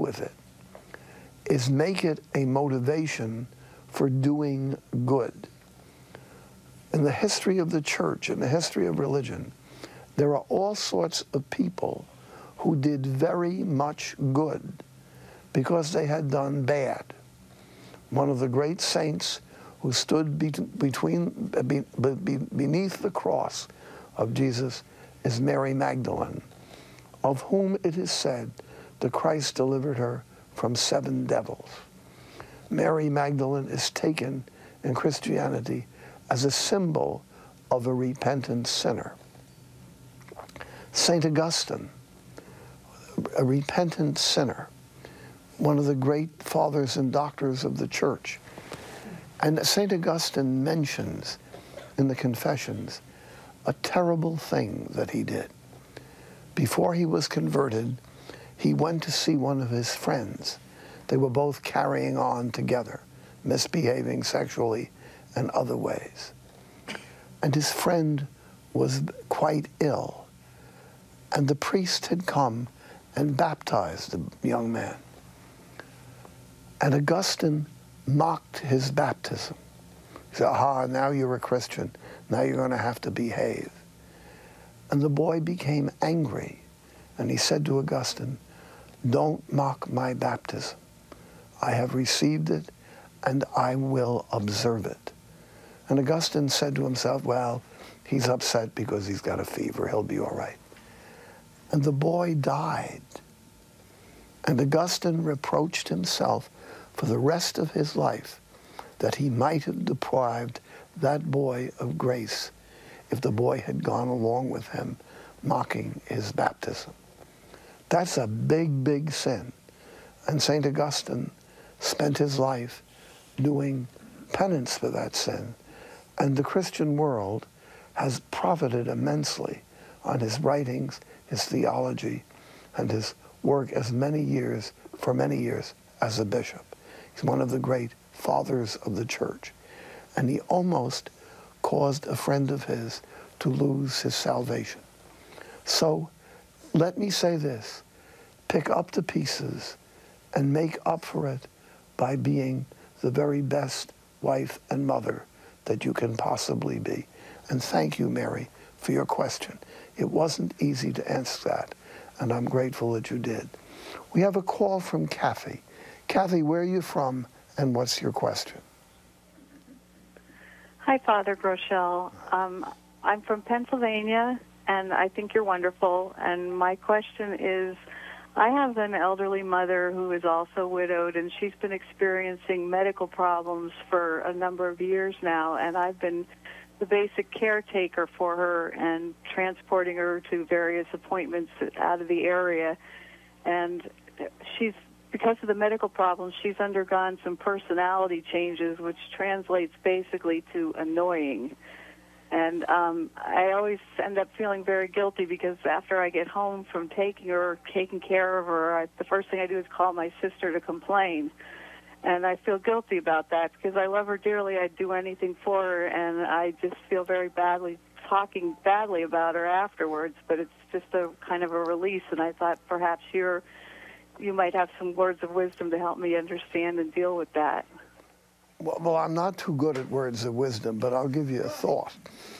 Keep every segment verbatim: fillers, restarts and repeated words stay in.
with it is make it a motivation for doing good. In the history of the church, in the history of religion, there are all sorts of people who did very much good because they had done bad. One of the great saints who stood be between, be be beneath the cross of Jesus is Mary Magdalene, of whom it is said that Christ delivered her from seven devils. Mary Magdalene is taken in Christianity as a symbol of a repentant sinner. Saint Augustine, a repentant sinner, one of the great fathers and doctors of the church. And Saint Augustine mentions in the Confessions a terrible thing that he did. Before he was converted, he went to see one of his friends. They were both carrying on together, misbehaving sexually and other ways. And his friend was quite ill. And the priest had come and baptized the young man. And Augustine mocked his baptism. He said, aha, now you're a Christian. Now you're going to have to behave. And the boy became angry. And he said to Augustine, don't mock my baptism. I have received it, and I will observe it. And Augustine said to himself, well, he's upset because he's got a fever. He'll be all right. And the boy died. And Augustine reproached himself for the rest of his life that he might have deprived that boy of grace if the boy had gone along with him mocking his baptism. That's a big, big sin. And Saint Augustine spent his life doing penance for that sin. And the Christian world has profited immensely on his writings, his theology, and his work as many years, for many years, as a bishop. He's one of the great fathers of the church. And he almost caused a friend of his to lose his salvation. So let me say this, pick up the pieces and make up for it by being the very best wife and mother that you can possibly be. And thank you, Mary, for your question. It wasn't easy to answer that, and I'm grateful that you did. We have a call from Kathy. Kathy, where are you from, and what's your question? Hi, Father Groeschel. Um, I'm from Pennsylvania, and I think you're wonderful. And my question is, I have an elderly mother who is also widowed, and she's been experiencing medical problems for a number of years now, and I've been the basic caretaker for her and transporting her to various appointments out of the area. And she's, because of the medical problems, she's undergone some personality changes, which translates basically to annoying. And um, I always end up feeling very guilty because after I get home from taking her, taking care of her, I, the first thing I do is call my sister to complain. And I feel guilty about that because I love her dearly. I'd do anything for her, and I just feel very badly talking badly about her afterwards. But it's just a kind of a release, and I thought perhaps you're, you might have some words of wisdom to help me understand and deal with that. Well, well, I'm not too good at words of wisdom, but I'll give you a thought.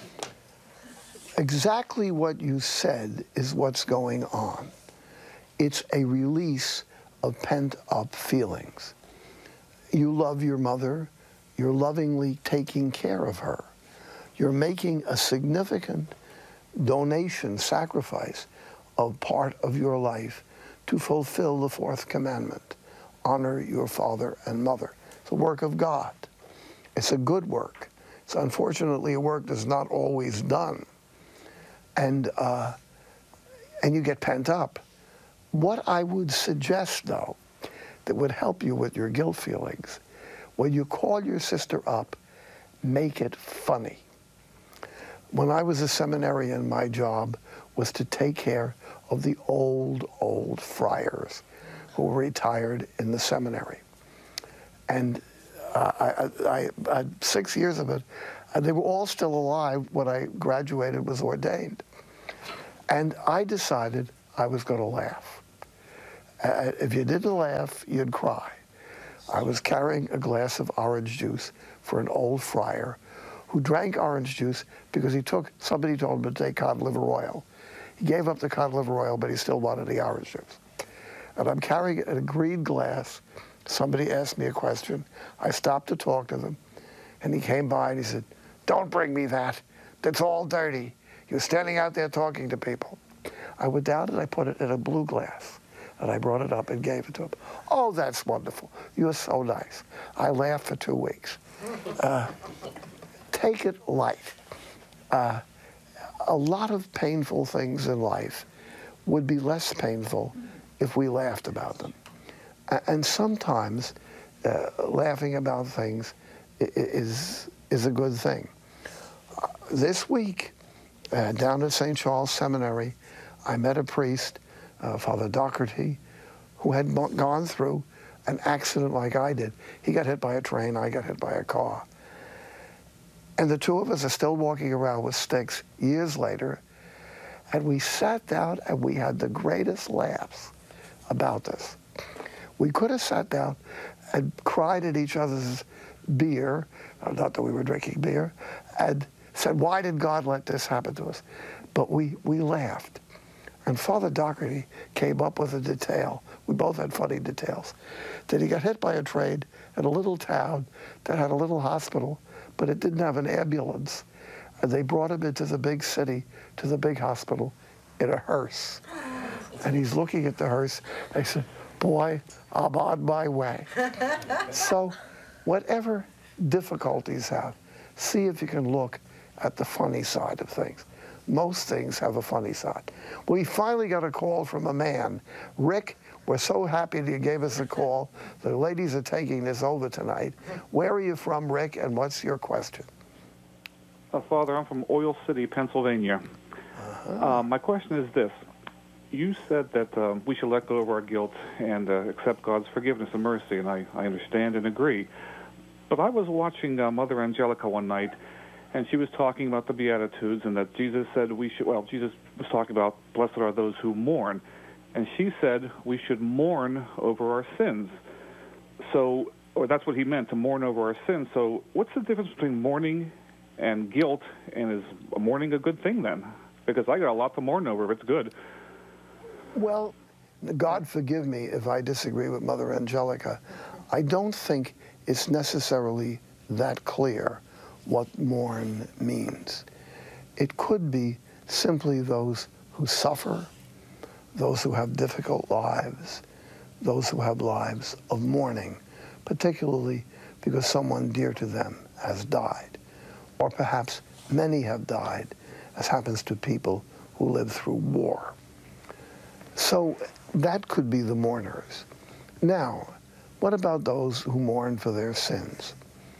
Exactly what you said is what's going on. It's a release of pent-up feelings. You love your mother. You're lovingly taking care of her. You're making a significant donation, sacrifice of part of your life to fulfill the fourth commandment. Honor your father and mother. It's a work of God. It's a good work. It's unfortunately a work that's not always done. And, uh, and you get pent up. What I would suggest, though, that would help you with your guilt feelings, when you call your sister up, make it funny. When I was a seminarian, my job was to take care of the old, old friars who were retired in the seminary. And uh, I, I, I had six years of it, and they were all still alive when I graduated, was ordained. And I decided I was going to laugh. Uh, if you didn't laugh, you'd cry. I was carrying a glass of orange juice for an old friar who drank orange juice because he took, somebody told him to take cod liver oil. He gave up the cod liver oil, but he still wanted the orange juice. And I'm carrying a green glass. Somebody asked me a question. I stopped to talk to them. And he came by and he said, "Don't bring me that. That's all dirty. You're standing out there talking to people." I went down and I put it in a blue glass. And I brought it up and gave it to him. "Oh, that's wonderful. You're so nice." I laughed for two weeks. Uh, take it light. Uh, a lot of painful things in life would be less painful if we laughed about them. And sometimes uh, laughing about things is, is a good thing. Uh, this week, uh, down at Saint Charles Seminary, I met a priest, uh, Father Doherty, who had gone through an accident like I did. He got hit by a train, I got hit by a car. And the two of us are still walking around with sticks years later, and we sat down and we had the greatest laughs about this. We could have sat down and cried at each other's beer, uh, not that we were drinking beer, and said, "Why did God let this happen to us?" But we, we laughed. And Father Doherty came up with a detail. We both had funny details. That he got hit by a train in a little town that had a little hospital, but it didn't have an ambulance. And they brought him into the big city, to the big hospital, in a hearse. And he's looking at the hearse. I said, "Boy, I'm on my way." So whatever difficulties have, see if you can look at the funny side of things. Most things have a funny side. We finally got a call from a man. "Rick, we're so happy that you gave us a call. The ladies are taking this over tonight. Where are you from, Rick, and what's your question?" Uh, Father, I'm from Oil City, Pennsylvania. Uh-huh. uh, my question is this. You said that uh, we should let go of our guilt and uh, accept God's forgiveness and mercy, and I, I understand and agree. But I was watching uh, Mother Angelica one night, and she was talking about the Beatitudes and that Jesus said we should, well, Jesus was talking about blessed are those who mourn. And she said we should mourn over our sins. So, or that's what he meant, to mourn over our sins. So what's the difference between mourning and guilt, and is mourning a good thing then? Because I got a lot to mourn over if it's good. Well, God forgive me if I disagree with Mother Angelica. I don't think it's necessarily that clear what mourn means. It could be simply those who suffer, those who have difficult lives, those who have lives of mourning, particularly because someone dear to them has died. Or perhaps many have died, as happens to people who live through war. So that could be the mourners. Now, what about those who mourn for their sins?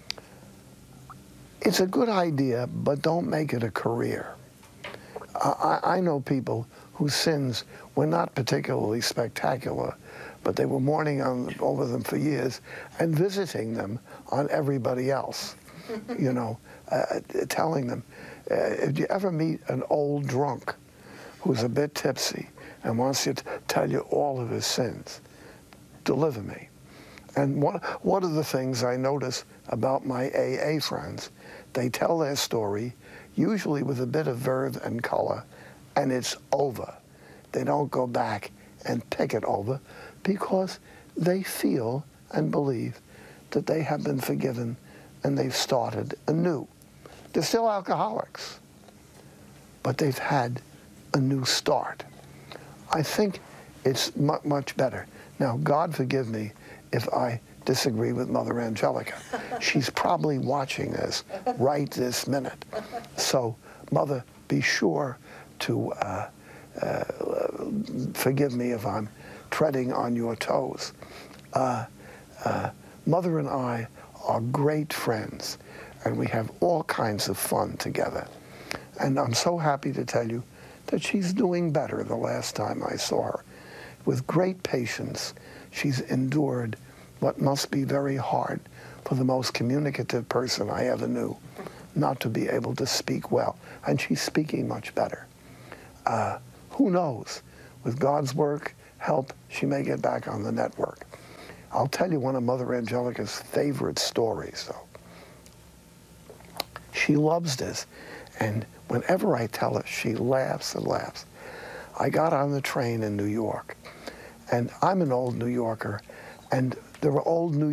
It's a good idea, but don't make it a career. I, I know people whose sins were not particularly spectacular, but they were mourning on, over them for years and visiting them on everybody else, you know, uh, telling them, uh, if you ever meet an old drunk who's a bit tipsy and wants you to tell you all of his sins, deliver me. And one, one of the things I notice about my A A friends, they tell their story, usually with a bit of verve and color, and it's over. They don't go back and pick it over because they feel and believe that they have been forgiven and they've started anew. They're still alcoholics, but they've had a new start. I think it's much, much better. Now, God forgive me if I disagree with Mother Angelica. She's probably watching this right this minute. So, Mother, be sure to uh, uh, forgive me if I'm treading on your toes. Uh, uh, Mother and I are great friends, and we have all kinds of fun together. And I'm so happy to tell you that she's doing better the last time I saw her. With great patience, she's endured what must be very hard for the most communicative person I ever knew, not to be able to speak well. And she's speaking much better. Uh, who knows? With God's work help she may get back on the network. I'll tell you one of Mother Angelica's favorite stories, though. She loves this, and whenever I tell it, she laughs and laughs. I got on the train in New York, and I'm an old New Yorker, and there were old New